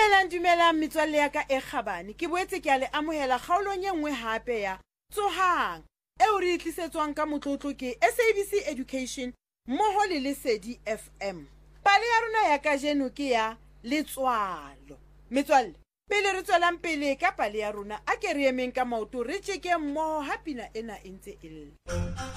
Dumelang metswalle ya ka e kgabane. Ke boetse ke a le amohela kgaolong e nngwe hape ya Tsohang eo re tlisetswang ka motlotlo ke SABC Education mmoho le Lesedi FM. Pale ya rona ya kajeno ke ya letswalo. Metswalle, pele re tswelang pele ka pale ya rona, a ke re emeng ka maoto re tjekeng mmoho ha pina ena e ntse e lle.